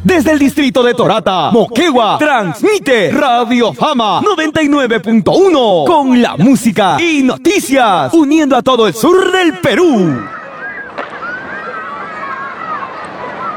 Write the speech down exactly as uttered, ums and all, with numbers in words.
Desde el distrito de Torata, Moquegua, transmite Radio Fama noventa y nueve punto uno con la música y noticias, uniendo a todo el sur del Perú.